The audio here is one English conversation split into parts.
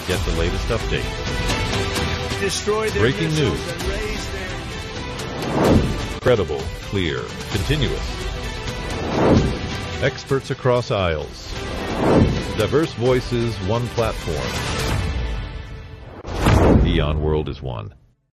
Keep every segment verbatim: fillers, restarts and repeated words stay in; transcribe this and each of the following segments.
get the latest updates. Destroy their Breaking missiles news. and raise their... Credible, clear, continuous. Experts across aisles. Diverse voices, one platform. Eon World is one.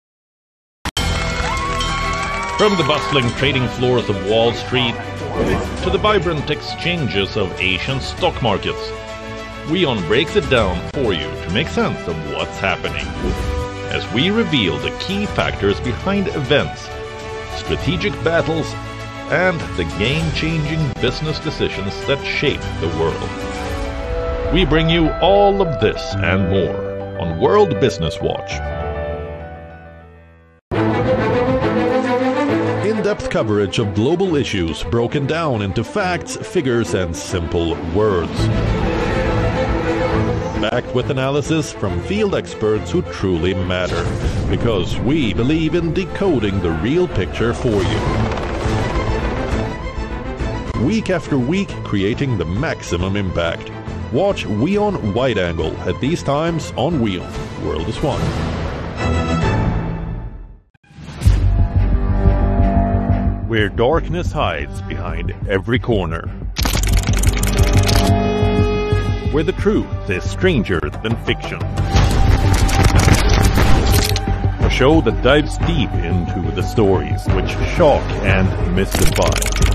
From the bustling trading floors of Wall Street to the vibrant exchanges of Asian stock markets, WION breaks it down for you to make sense of what's happening, as we reveal the key factors behind events, strategic battles, and the game-changing business decisions that shape the world. We bring you all of this and more on World Business Watch. In-depth coverage of global issues broken down into facts, figures, and simple words. Backed with analysis from field experts who truly matter, because we believe in decoding the real picture for you. Week after week, creating the maximum impact. Watch WION Wide Angle at these times on WION. World is one. Where darkness hides behind every corner. Where the truth is stranger than fiction. A show that dives deep into the stories which shock and mystify.